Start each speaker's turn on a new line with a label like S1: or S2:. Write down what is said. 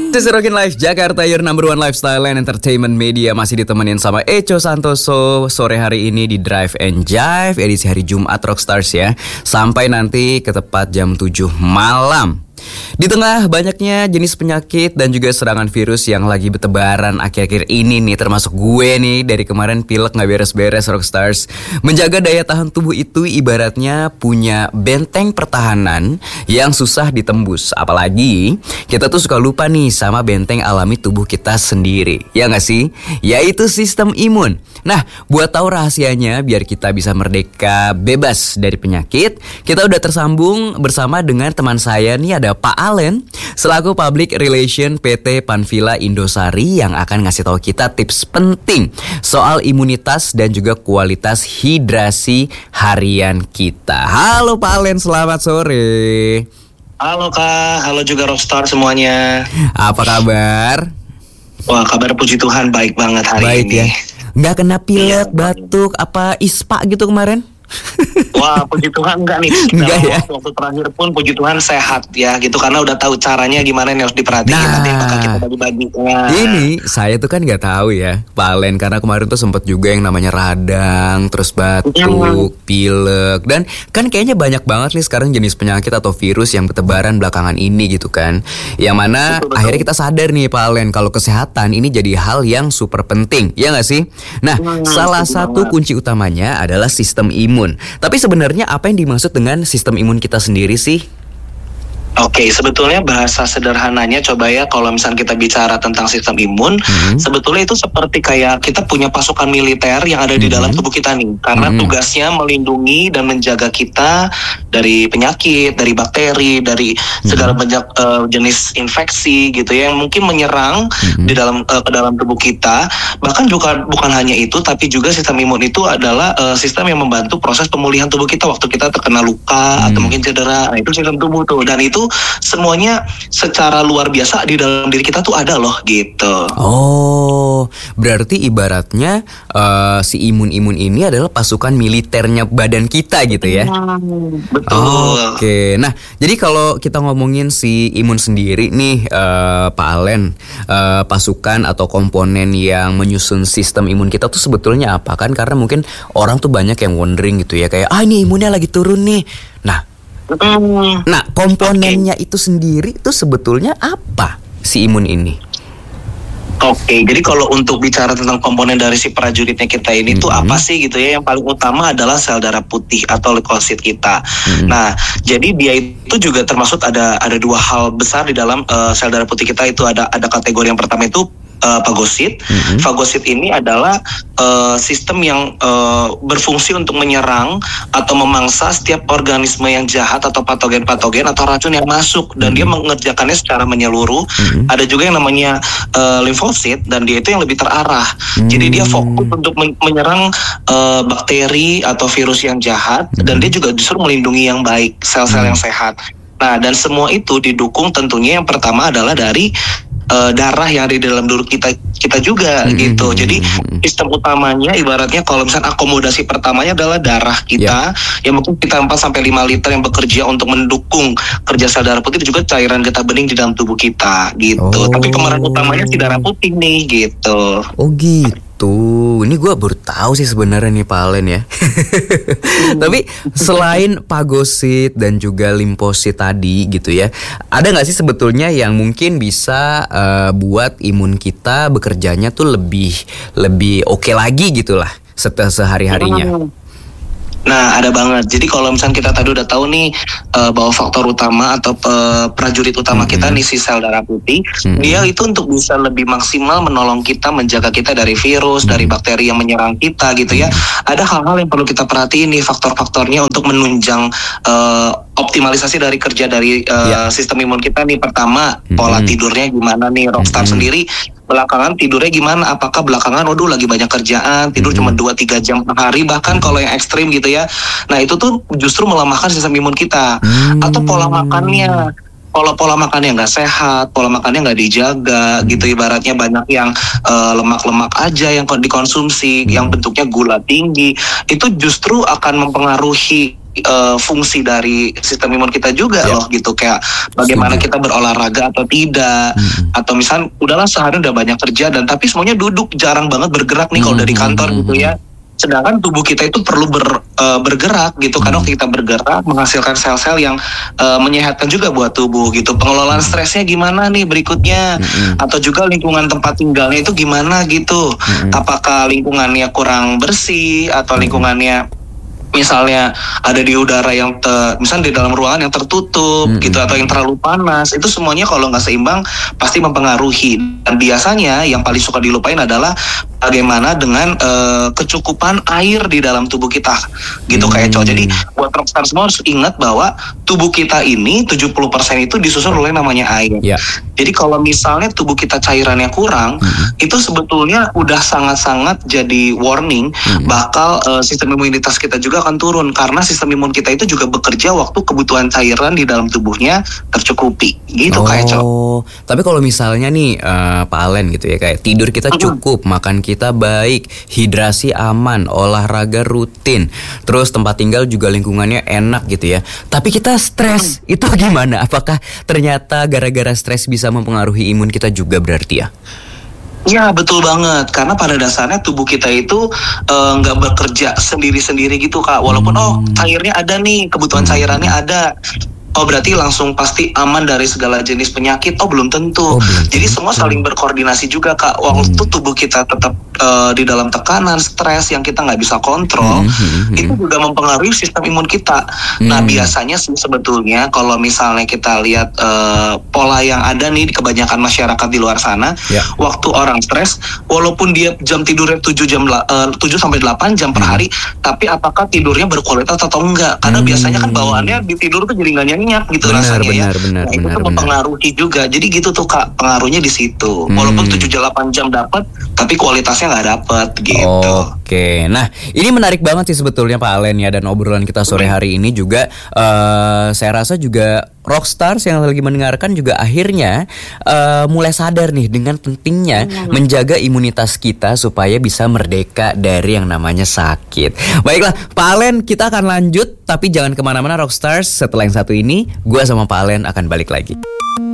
S1: Rokin Live Jakarta, your number one lifestyle and entertainment media. Masih ditemenin sama Echo Santoso sore hari ini di Drive and Jive edisi hari Jumat Rockstars ya. Sampai nanti ke tepat jam 7 malam. Di tengah banyaknya jenis penyakit dan juga serangan virus yang lagi bertebaran akhir-akhir ini nih, termasuk gue nih dari kemarin pilek gak beres-beres Rockstars. Menjaga daya tahan tubuh itu ibaratnya punya benteng pertahanan yang susah ditembus. Apalagi kita tuh suka lupa nih sama benteng alami tubuh kita sendiri, ya gak sih? Yaitu sistem imun. Nah, buat tahu rahasianya biar kita bisa merdeka bebas dari penyakit, kita udah tersambung bersama dengan teman saya nih, ada Pak Allen selaku Public Relation PT Panvilla Indosari yang akan ngasih tahu kita tips penting soal imunitas dan juga kualitas hidrasi harian kita. Halo Pak Allen, selamat sore.
S2: Halo Kak, halo juga Rockstar semuanya.
S1: Apa kabar?
S2: Wah, kabar puji Tuhan baik banget hari
S1: baik
S2: ini.
S1: Ya. Nggak kena pilek, batuk, apa ispa gitu kemarin?
S2: Wah, puji Tuhan enggak nih.
S1: Enggak ya.
S2: Waktu terakhir pun puji Tuhan sehat ya gitu, karena udah tahu caranya gimana yang harus diperhatiin. Nanti bakal kita bagi-bagi.
S1: Ini saya tuh kan nggak tahu ya Pak Allen, karena kemarin tuh sempet juga yang namanya radang, terus batuk, pilek, dan kan kayaknya banyak banget nih sekarang jenis penyakit atau virus yang bertebaran belakangan ini gitu kan. Yang mana betul. Akhirnya kita sadar nih Pak Allen kalau kesehatan ini jadi hal yang super penting, ya nggak sih? Nah, salah satu kunci utamanya adalah sistem imun. Tapi sebenarnya apa yang dimaksud dengan sistem imun kita sendiri sih?
S2: Oke, sebetulnya bahasa sederhananya coba ya, kalau misalnya kita bicara tentang sistem imun, sebetulnya itu seperti kayak kita punya pasukan militer yang ada di dalam tubuh kita nih. Karena tugasnya melindungi dan menjaga kita dari penyakit, dari bakteri, dari segala banyak jenis infeksi gitu ya, yang mungkin menyerang di dalam ke dalam tubuh kita. Bahkan bukan hanya itu, tapi juga sistem imun itu adalah sistem yang membantu proses pemulihan tubuh kita waktu kita terkena luka atau mungkin cedera. Nah, itu sistem tubuh tuh, dan itu semuanya secara luar biasa di dalam diri kita tuh ada loh gitu.
S1: Oh, berarti ibaratnya si imun-imun ini adalah pasukan militernya badan kita gitu ya?
S2: Betul.
S1: Oke, nah jadi kalau kita ngomongin si imun sendiri nih Pak Allen, pasukan atau komponen yang menyusun sistem imun kita tuh sebetulnya apa? Kan karena mungkin orang tuh banyak yang wondering gitu ya, kayak ini imunnya lagi turun nih. Nah, komponennya itu sendiri itu sebetulnya apa si imun ini?
S2: Oke, jadi kalau untuk bicara tentang komponen dari si prajuritnya kita ini tuh apa sih gitu ya? Yang paling utama adalah sel darah putih atau leukosit kita. Nah, jadi dia itu juga termasuk ada dua hal besar di dalam sel darah putih kita. Itu ada kategori yang pertama itu fagosit. Fagosit ini adalah sistem yang berfungsi untuk menyerang atau memangsa setiap organisme yang jahat atau patogen atau racun yang masuk, dan dia mengerjakannya secara menyeluruh. Ada juga yang namanya limfosit, dan dia itu yang lebih terarah. Jadi dia fokus untuk menyerang bakteri atau virus yang jahat, dan dia juga justru melindungi yang baik, sel-sel yang sehat. Nah, dan semua itu didukung tentunya yang pertama adalah dari darah yang ada di dalam tubuh kita juga gitu. Jadi sistem utamanya ibaratnya kalau misalnya akomodasi pertamanya adalah darah kita yang mungkin kita 4-5 liter yang bekerja untuk mendukung kerja sel darah putih, dan juga cairan getah bening di dalam tubuh kita gitu. Tapi pemeran utamanya si darah putih nih gitu.
S1: Oh gitu. Ini gue baru tahu sih sebenarnya nih Pak Allen ya. Tapi selain fagosit dan juga limfosit tadi gitu ya, ada nggak sih sebetulnya yang mungkin bisa buat imun kita bekerjanya tuh lebih oke lagi gitulah setelah sehari-harinya?
S2: Nah, ada banget. Jadi kalau misalnya kita tadi udah tahu nih bahwa faktor utama atau prajurit utama kita nih si sel darah putih, dia itu untuk bisa lebih maksimal menolong kita, menjaga kita dari virus, dari bakteri yang menyerang kita gitu ya. Ada hal-hal yang perlu kita perhatiin nih, faktor-faktornya untuk menunjang optimalisasi dari kerja dari sistem imun kita nih. Pertama, pola tidurnya gimana nih Rockstar sendiri? Belakangan tidurnya gimana? Apakah belakangan lagi banyak kerjaan, tidur cuma 2-3 jam per hari, bahkan kalau yang ekstrim gitu ya. Nah, itu tuh justru melemahkan sistem imun kita. Atau pola makannya. Kalau pola makannya nggak sehat, pola makannya nggak dijaga gitu, ibaratnya banyak yang lemak-lemak aja yang dikonsumsi, yang bentuknya gula tinggi, itu justru akan mempengaruhi fungsi dari sistem imun kita juga loh gitu, kayak bagaimana kita berolahraga atau tidak, atau misal udahlah sehari udah banyak kerja dan tapi semuanya duduk, jarang banget bergerak nih kalau dari kantor gitu ya. Sedangkan tubuh kita itu perlu bergerak gitu, karena kita bergerak menghasilkan sel-sel yang menyehatkan juga buat tubuh gitu. Pengelolaan stresnya gimana nih berikutnya, atau juga lingkungan tempat tinggalnya itu gimana gitu. Apakah lingkungannya kurang bersih atau lingkungannya misalnya ada di udara yang misalnya di dalam ruangan yang tertutup gitu, atau yang terlalu panas, itu semuanya kalau nggak seimbang pasti mempengaruhi. Dan biasanya yang paling suka dilupain adalah bagaimana dengan kecukupan air di dalam tubuh kita gitu kayak cowok. Jadi buat rockstar semua harus ingat bahwa tubuh kita ini 70% itu disusun oleh namanya air. Jadi kalau misalnya tubuh kita cairannya kurang, itu sebetulnya udah sangat-sangat jadi warning bakal sistem imunitas kita juga akan turun, karena sistem imun kita itu juga bekerja waktu kebutuhan cairan di dalam tubuhnya tercukupi gitu kayak cowok.
S1: Tapi kalau misalnya nih Pak Alen gitu ya, kayak tidur kita cukup, makan kita baik, hidrasi aman, olahraga rutin, terus tempat tinggal juga lingkungannya enak gitu ya, tapi kita stres, itu gimana? Apakah ternyata gara-gara stres bisa mempengaruhi imun kita juga berarti ya?
S2: Ya betul banget, karena pada dasarnya tubuh kita itu nggak bekerja sendiri-sendiri gitu Kak. Walaupun cairnya ada nih, kebutuhan cairannya ada, berarti langsung pasti aman dari segala jenis penyakit? Belum tentu. Jadi semua saling berkoordinasi juga Kak. Waktu tubuh kita tetap di dalam tekanan, stres yang kita nggak bisa kontrol, itu juga mempengaruhi sistem imun kita. Nah biasanya sih sebetulnya kalau misalnya kita lihat pola yang ada nih di kebanyakan masyarakat di luar sana, waktu orang stres, walaupun dia jam tidurnya 7 sampai 8 jam per hari, tapi apakah tidurnya berkualitas atau enggak? Karena biasanya kan bawaannya di tidur tuh jadi nggak nyenyak gitu rasanya. Itu tuh mempengaruhi juga. Jadi gitu tuh Kak, pengaruhnya di situ. Walaupun 7-8 jam dapat, tapi kualitasnya nggak dapat gitu.
S1: Oke, nah ini menarik banget sih sebetulnya Pak Alen ya, dan obrolan kita sore hari ini juga saya rasa juga rockstars yang lagi mendengarkan juga akhirnya mulai sadar nih dengan pentingnya menjaga imunitas kita supaya bisa merdeka dari yang namanya sakit. Baiklah Pak Alen, kita akan lanjut, tapi jangan kemana-mana rockstars. Setelah yang satu ini, gue sama Pak Alen akan balik lagi.